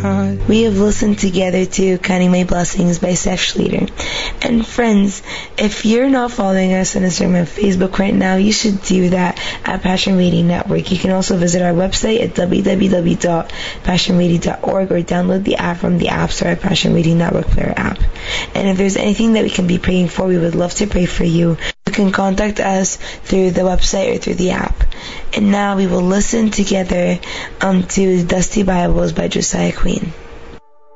heart. We have listened together to Counting My Blessings by Seth Schleter. And friends, if you're not following us on Instagram and Facebook right now, you should do that at Passion Radio Network. You can also visit our website at www.passionradio.org or download the app from the App Store at Passion Radio Network Player app. And if there's anything that we can be praying for, we would love to pray for you. You can contact us through the website or through the app. And now we will listen together to Dusty Bibles by Josiah Queen.